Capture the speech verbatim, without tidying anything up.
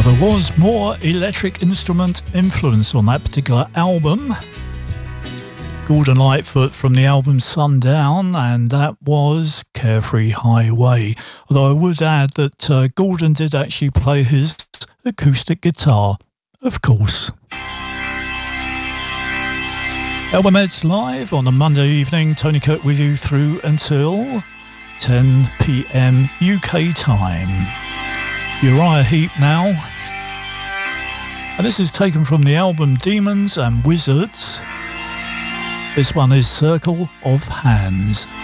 There was more electric instrument influence on that particular album. Gordon Lightfoot from the album Sundown, and that was Carefree Highway. Although I would add that uh, Gordon did actually play his acoustic guitar, of course. Album Ed's live on a Monday evening. Tony Kirk with you through until ten p.m. U K time. Uriah Heep now. And this is taken from the album Demons and Wizards. This one is Circle of Hands.